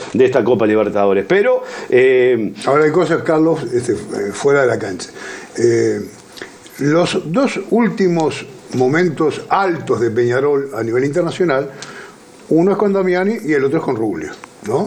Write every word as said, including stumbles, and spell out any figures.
de esta Copa Libertadores. Pero eh, ahora hay cosas, Carlos, este, fuera de la cancha. Eh, los dos últimos momentos altos de Peñarol a nivel internacional, uno es con Damiani y el otro es con Rubio, ¿no?